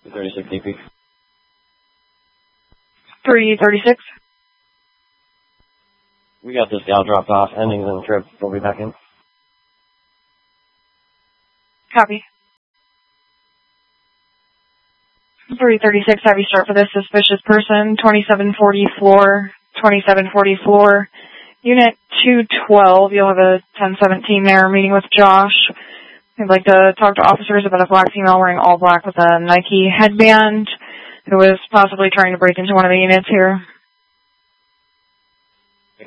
36 DP. 336. We got this gal dropped off, ending the trip. We'll be back in. Copy. 336, have you start for this suspicious person, 2744, 2744. Unit 212, you'll have a 1017 there, meeting with Josh. I'd like to talk to officers about a black female wearing all black with a Nike headband who was possibly trying to break into one of the units here.